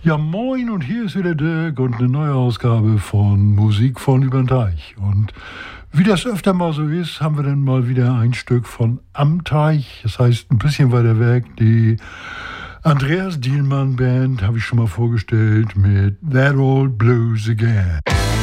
Ja, moin, und hier ist wieder Dirk und eine neue Ausgabe von Musik von übern Teich. Und wie das öfter mal so ist, haben wir dann mal wieder ein Stück von Am Teich. Das heißt, ein bisschen weiter weg, die Andreas Dielmann Band, habe ich schon mal vorgestellt, mit That Old Blues Again.